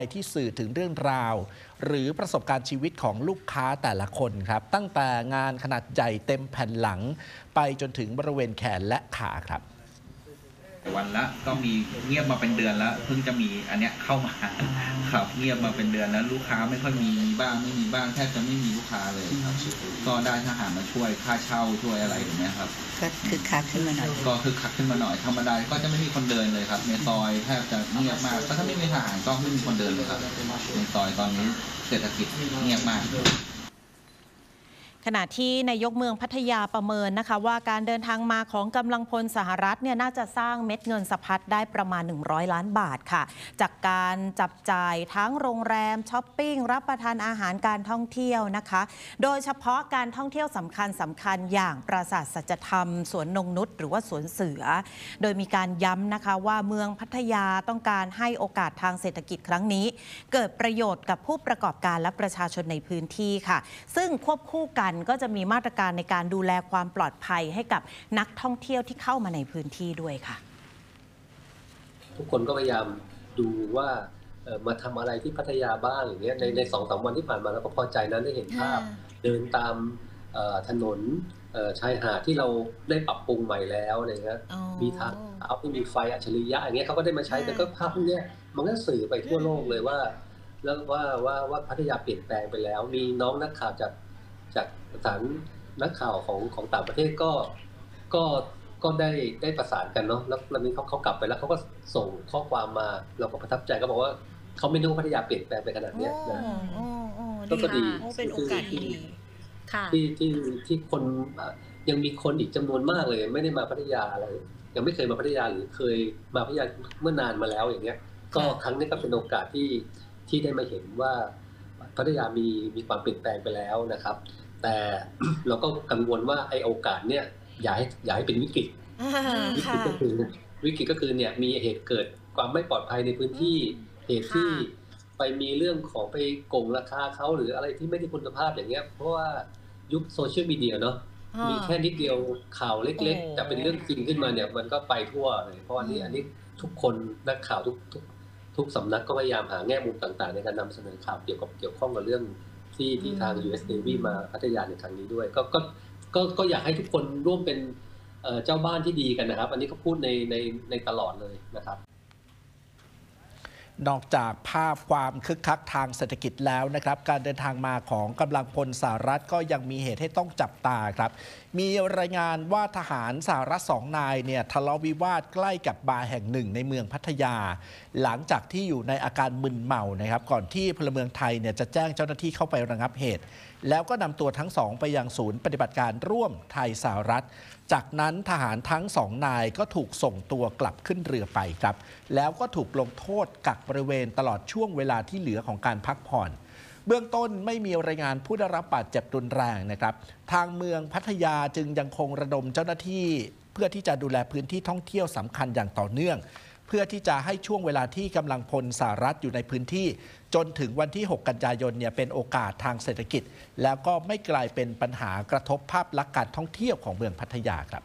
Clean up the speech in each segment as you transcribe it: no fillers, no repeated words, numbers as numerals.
ที่สื่อถึงเรื่องราวหรือประสบการณ์ชีวิตของลูกค้าแต่ละคนครับตั้งแต่งานขนาดใหญ่เต็มแผ่นหลังไปจนถึงบริเวณแขนและขาครับวันละก็มีเงียบมาเป็นเดือนแล้วเพิ่งจะมีอันเนี้ยเข้ามาครับเงียบมาเป็นเดือนแล้วลูกค้าไม่ค่อยมีบ้างไม่มีบ้างแทบจะไม่มีลูกค้าเลยครับก็ได้ทหารมาช่วยค่าเช่าช่วยอะไรอย่างเงี้ยครับก็คึกคักขึ้นมาหน่อยก็คึกคักขึ้นมาหน่อยธรรมดาก็จะไม่มีคนเดินเลยครับในซอยแทบจะเงียบมากถ้าไม่มีทหารก็ไม่มีคนเดินเลยครับในซอยตอนนี้เศรษฐกิจเงียบมากขณะที่นายกเมืองพัทยาประเมินนะคะว่าการเดินทางมาของกำลังพลสหรัฐเนี่ยน่าจะสร้างเม็ดเงินสะพัดได้ประมาณ100 ล้านบาทค่ะจากการจับจ่ายทั้งโรงแรมช้อปปิ้งรับประทานอาหารการท่องเที่ยวนะคะโดยเฉพาะการท่องเที่ยวสำคัญอย่างปราสาทสัจธรรมสวนนงนุชหรือว่าสวนเสือโดยมีการย้ำนะคะว่าเมืองพัทยาต้องการให้โอกาสทางเศรษฐกิจครั้งนี้เกิดประโยชน์กับผู้ประกอบการและประชาชนในพื้นที่ค่ะซึ่งควบคู่กันก็จะมีมาตรการในการดูแลความปลอดภัยให้กับนักท่องเที่ยวที่เข้ามาในพื้นที่ด้วยค่ะทุกคนก็พยายามดูว่ามาทำอะไรที่พัทยาบ้างอย่างเงี้ยใน2-3 วันที่ผ่านมาแล้วก็พอใจนั้นได้เห็นภาพเดินตามถนนชายหาดที่เราได้ปรับปรุงใหม่แล้วอะไรเงี้ยมีทางเท้าที่มีไฟอัจฉริยะอย่างเงี้ยเขาก็ได้มาใช้แต่ก็ภาพพวกนี้มันก็สื่อไปทั่วโลกเลยว่าแล้วว่าพัทยาเปลี่ยนแปลงไปแล้วมีน้องนักข่าวจากสถานนักข่าวของต่างประเทศก็ได้ประสานกันเนาะแล้ววันนี้เขากลับไปแล้วเขาก็ส่งข้อความมาเราก็ประทับใจก็บอกว่าเขาไม่รู้พัทยาเปลี่ยนแปลงไปขนาดนี้นะก็ดีเป็นโอกาสที่ดีค่ะที่คนยังมีคนอีกจำนวนมากเลยไม่ได้มาพัทยาอะไรยังไม่เคยมาพัทยาหรือเคยมาพัทยาเมื่อนานมาแล้วอย่างเงี้ยก็ครั้งนี้ก็เป็นโอกาสที่ได้มาเห็นว่าพัทยามีความเปลี่ยนแปลงไปแล้วนะครับแต่เราก็กังวลว่าไอ้โอกาสเนี่ยอย่าให้เป็นวิกฤตก็คือเนี่ยมีเหตุเกิดความไม่ปลอดภัยในพื้นที่เหตุที่ไปมีเรื่องของไปโกงราคาเขาหรืออะไรที่ไม่ได้คุณภาพอย่างเงี้ยเพราะว่ายุคโซเชียลมีเดียเนาะมีแค่นิดเดียวข่าวเล็กๆแต่เป็นเรื่องจริงขึ้นมาเนี่ยมันก็ไปทั่วเลยเพราะอันนี้ทุกคนนักข่าวทุกสำนักก็พยายามหาแง่มุมต่างๆในการนำเสนอข่าวเกี่ยวข้องกับเรื่องที่ทาง US Navy มาพัทยาในครั้งนี้ด้วยก็อยากให้ทุกคนร่วมเป็นเจ้าบ้านที่ดีกันนะครับอันนี้ก็พูดในตลอดเลยนะครับนอกจากภาพความคึกคักทางเศรษฐกิจแล้วนะครับการเดินทางมาของกำลังพลสหรัฐก็ยังมีเหตุให้ต้องจับตาครับมีรายงานว่าทหารสหรัฐ2 นายเนี่ยทะเลาะวิวาทใกล้กับบาร์แห่งหนึ่งในเมืองพัทยาหลังจากที่อยู่ในอาการมึนเมานะครับก่อนที่พลเมืองไทยเนี่ยจะแจ้งเจ้าหน้าที่เข้าไประงับเหตุแล้วก็นำตัวทั้งสองไปยังศูนย์ปฏิบัติการร่วมไทยสหรัฐจากนั้นทหารทั้ง2 นายก็ถูกส่งตัวกลับขึ้นเรือไปครับแล้วก็ถูกลงโทษกักบริเวณตลอดช่วงเวลาที่เหลือของการพักผ่อนเบื้องต้นไม่มีรายงานผู้ได้รับบาดเจ็บรุนแรงนะครับทางเมืองพัทยาจึงยังคงระดมเจ้าหน้าที่เพื่อที่จะดูแลพื้นที่ท่องเที่ยวสำคัญอย่างต่อเนื่องเพื่อที่จะให้ช่วงเวลาที่กำลังพลสหรัฐอยู่ในพื้นที่จนถึงวันที่ 6 กันยายนเนี่ยเป็นโอกาสทางเศรษฐกิจแล้วก็ไม่กลายเป็นปัญหากระทบภาพลักษณ์การท่องเที่ยวของเมืองพัทยาครับ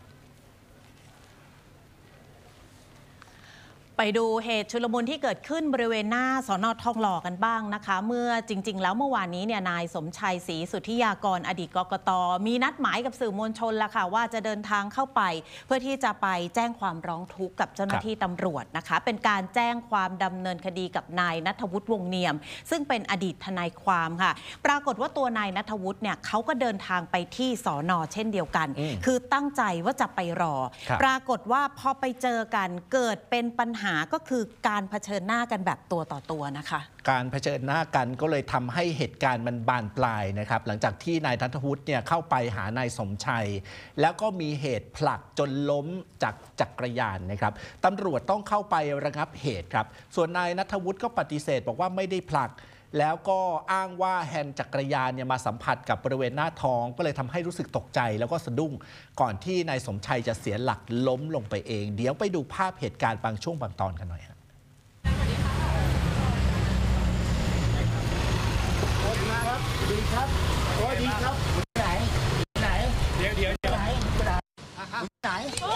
ไปดูเหตุชุลมุนที่เกิดขึ้นบริเวณหน้าสน.ทองหล่อกันบ้างนะคะเมื่อจริงๆแล้วเมื่อวานนี้เนี่ยนายสมชัยศรีสุทธิยากรอดีตกกต.มีนัดหมายกับสื่อมวลชนแล้วค่ะว่าจะเดินทางเข้าไปเพื่อที่จะไปแจ้งความร้องทุกข์กับเจ้าหน้าที่ตำรวจนะคะเป็นการแจ้งความดำเนินคดีกับนายณัฐวุฒิวงศ์เนียมซึ่งเป็นอดีตทนายความค่ะปรากฏว่าตัวนายณัฐวุฒิเนี่ยเขาก็เดินทางไปที่สน.เช่นเดียวกันคือตั้งใจว่าจะไปรอปรากฏว่าพอไปเจอกันเกิดเป็นปัญหาก็คือการเผชิญหน้ากันแบบตัวต่อตัวนะคะการเผชิญหน้ากันก็เลยทำให้เหตุการณ์มันบานปลายนะครับหลังจากที่นายณัฐวุฒิเนี่ยเข้าไปหานายสมชัยแล้วก็มีเหตุผลักจนล้มจากจักรยานนะครับตำรวจต้องเข้าไประงับเหตุครับส่วนนายณัฐวุฒิก็ปฏิเสธบอกว่าไม่ได้ผลักแล้วก็อ้างว่าแฮนด์จักรยานเนี่ยมาสัมผัสกับบริเวณหน้าท้องก็เลยทำให้รู้สึกตกใจแล้วก็สะดุ้งก่อนที่นายสมชัยจะเสียหลักล้มลงไปเองเดี๋ยวไปดูภาพเหตุการณ์บางช่วงบางตอนกันหน่อยครับดีครับโอ้ดีครับไหนเดี๋ยวไหนไหน